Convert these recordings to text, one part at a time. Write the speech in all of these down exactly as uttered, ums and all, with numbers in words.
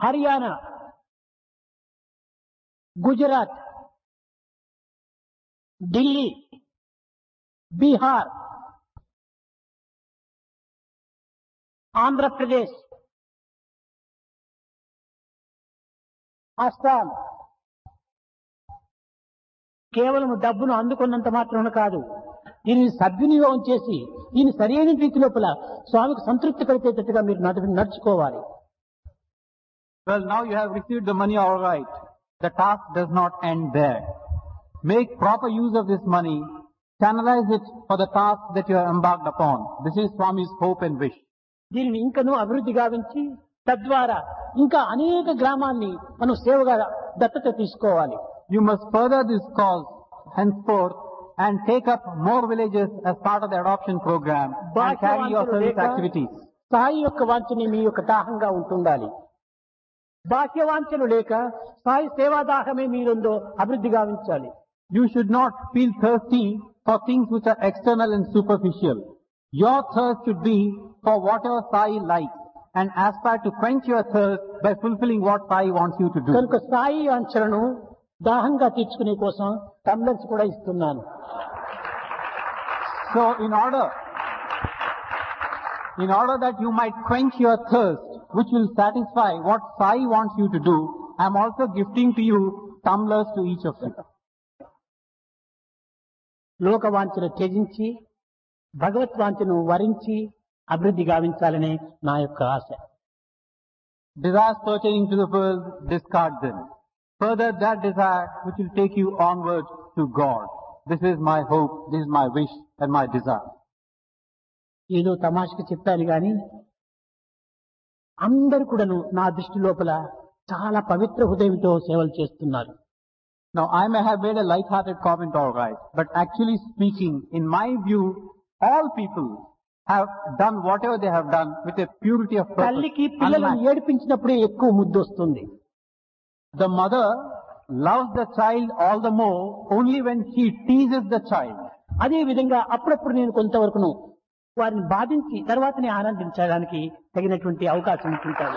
హర్యానా, గుజరాత్, ఢిల్లీ, బీహార్, ఆంధ్రప్రదేశ్, అస్సాం కేవలం డబ్బును అందుకున్నంత మాత్రమే కాదు, దీనిని సద్వినియోగం చేసి దీన్ని సరైన రీతి లోపల స్వామికి సంతృప్తి కలిగేటట్టుగా మీరు నడు- నడుచుకోవాలి. Well, now you have received the money all right. The task does not end there. Make proper use of this money. Channelize it for the task that you have embarked upon. This is Swami's hope and wish. దీనిని ఇంకనూ అభివృద్ధి గావించి తద్వారా ఇంకా అనేక గ్రామాల్ని మనం సేవగా దత్తత తీసుకోవాలి. You must further this cause henceforth and take up more villages as part of the adoption program and carry your service activities. స్థాయి యొక్క వాంఛని మీ యొక్క దాహంగా ఉంటుండాలి. బాహ్య వాంఛలు లేక స్థాయి సేవా దాహమే మీరుందో అభివృద్ధి గావించాలి. You should not feel thirsty for things which are external and superficial. Your thirst should be for whatever Sai likes and aspire to quench your thirst by fulfilling what Sai wants you to do. కనుక స్థాయి వాంఛలను దాహంగా తీర్చుకునే కోసం tumblers కూడా ఇస్తున్నాను. So in order, in order that you might quench your thirst, which will satisfy what Sai wants you to do, I am also gifting to you tumblers to each of you. లోకవాంఛను త్యజించి భగవత్వాంఛను వరించి అభివృద్ధి గావించాలనే నా యొక్క ఆశ. Desires pertaining to the world, discard them. Further that desire which will take you onward to God. This is my hope, this is my wish and my desire. ఏదో తమాషకి చెప్తాను గాని అందరు కూడాను నా దృష్టి లోపల చాలా పవిత్ర హృదయంతో సేవలు చేస్తున్నారు. Now I may have made a light-hearted comment, all right, but actually speaking, in my view, all people have done whatever they have done with a purity of purpose. తల్లికి పిల్లలను unmatched. ఏడిపించినప్పుడే ఎక్కువ ముద్దొస్తుంది. The mother loves the child all the more only when she teases the child. అదే విధంగా అప్పుడప్పుడు నేను కొంతవరకును వారిని బాధించి తర్వాతనే ఆనందించడానికి తగినటువంటి అవకాశం ఉంటుంటారు.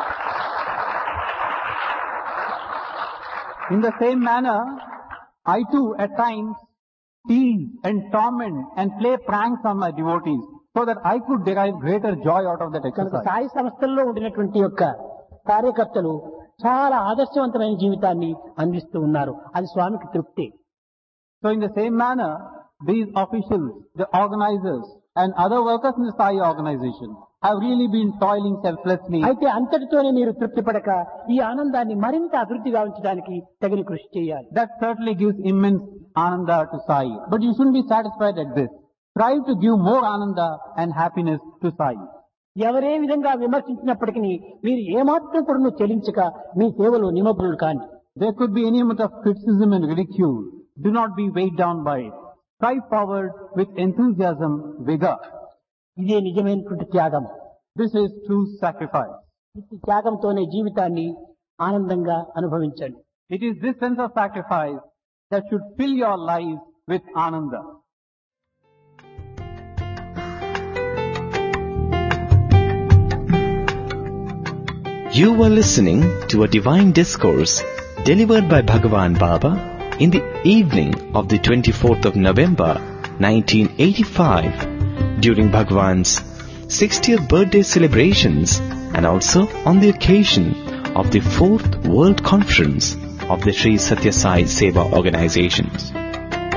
In the same manner, I too at times tease and torment and play pranks on my devotees so that I could derive greater joy out of that కనుక exercise. సాయి సంస్థల్లో ఉండినటువంటి యొక్క కార్యకర్తలు చాలా ఆదర్శవంతమైన జీవితాన్ని అందిస్తూ ఉన్నారు. అది స్వామికి తృప్తి. So in the same manner, these officials, the organizers and other workers in the Sai organization have really been toiling selflessly. అయితే అంతటితోనే మీరు తృప్తి పడక ఈ ఆనందాన్ని మరింత అభివృద్ధి గావించడానికి తగిన కృషి చేయాలి. That certainly gives immense ananda to Sai. But you shouldn't be satisfied at this. Strive to give more ananda and happiness to Sai. ఎవరే విధంగా విమర్శించినప్పటికీ మీరు ఏమాత్రం కూడా చెలించక మీ సేవలో నిమగ్నులు కాండి. There could be any amount of criticism and ridicule. Do not be weighed down by it. Strive forward with enthusiasm, vigor. ఇదే నిజమైనటువంటి త్యాగం. This is true sacrifice. ఈ త్యాగంతోనే జీవితాన్ని ఆనందంగా అనుభవించండి. It is this sense of sacrifice that should fill your life with ananda. You were listening to a divine discourse delivered by Bhagavan Baba in the evening of the twenty-fourth of November nineteen eighty-five during Bhagavan's sixtieth birthday celebrations and also on the occasion of the fourth World Conference of the Sri Satya Sai Seva Organizations.